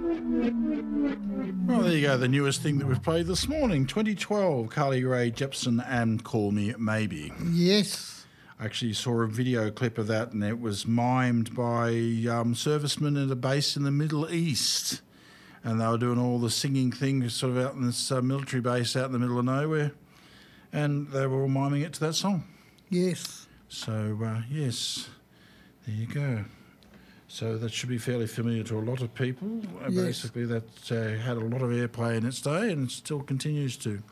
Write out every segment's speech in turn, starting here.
Well, there you go, the newest thing that we've played this morning, 2012, Carly Rae Jepsen and Call Me Maybe. Yes. I actually saw a video clip of that, and it was mimed by servicemen at a base in the Middle East. And they were doing all the singing things sort of out in this military base out in the middle of nowhere. And they were all miming it to that song. Yes. So, yes, there you go. So that should be fairly familiar to a lot of people. Yes. Basically, that had a lot of airplay in its day and still continues to.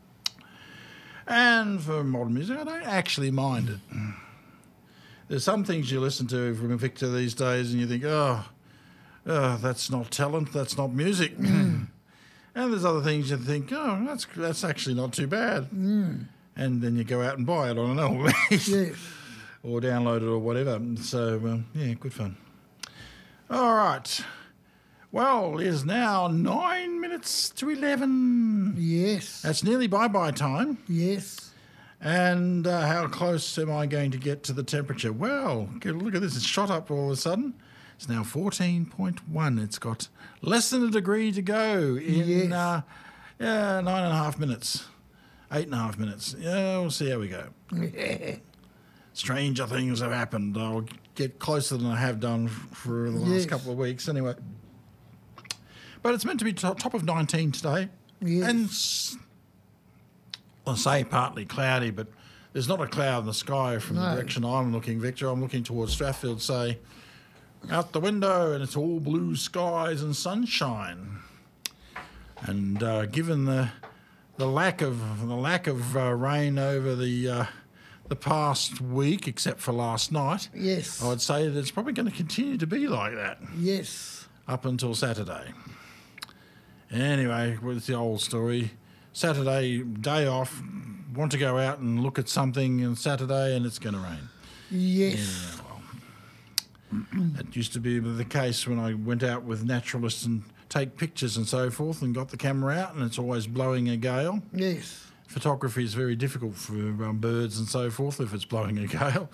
And for modern music, I don't actually mind it. There's some things you listen to from Victor these days and you think, oh, that's not talent, that's not music. And there's other things you think, oh, that's actually not too bad. And then you go out and buy it on an album. Yes. Or download it or whatever. So, yeah, good fun. All right. Well, it is now 9 minutes to 11. Yes. That's nearly bye-bye time. Yes. And how close am I going to get to the temperature? Well, look at this. It's shot up all of a sudden. It's now 14.1. It's got less than a degree to go in 9.5 minutes. 8.5 minutes. Yeah, we'll see how we go. Stranger things have happened. I'll get closer than I have done for the last couple of weeks anyway. But it's meant to be top of 19 today. Yes. And I'll say partly cloudy, but there's not a cloud in the sky from the direction I'm looking, Victor. I'm looking towards Strathfield, say, out the window, and it's all blue skies and sunshine. And given the lack of rain over the past week, except for last night, Yes. I'd say that it's probably going to continue to be like that. Yes. Up until Saturday. Anyway, with the old story, Saturday, day off, want to go out and look at something on Saturday and it's going to rain. Yes. Yeah, well, that used to be the case when I went out with naturalists and take pictures and so forth and got the camera out, and it's always blowing a gale. Yes. Photography is very difficult for birds and so forth if it's blowing a gale.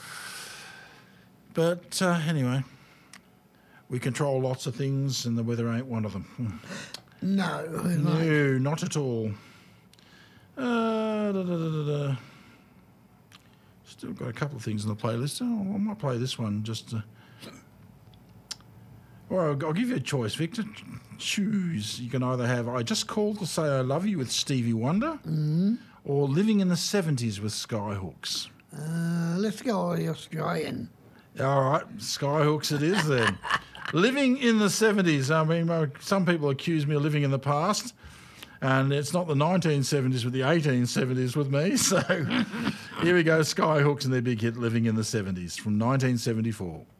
But anyway, we control lots of things and the weather ain't one of them. No. No, not at all. Still got a couple of things on the playlist. Oh, I might play this one just to... Or I'll give you a choice, Victor. Choose. You can either have I Just Called to Say I Love You with Stevie Wonder or Living in the 70s with Skyhooks. Let's go with the Australian. All right, Skyhooks it is then. Living in the 70s. I mean, some people accuse me of living in the past, and it's not the 1970s but the 1870s with me. So here we go, Skyhooks and their big hit Living in the 70s from 1974.